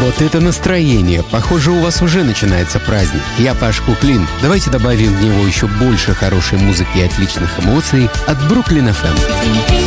Вот это настроение. Похоже, у вас уже начинается праздник. Я Паш Куклин. Давайте добавим в него еще больше хорошей музыки и отличных эмоций от Brooklyn FM.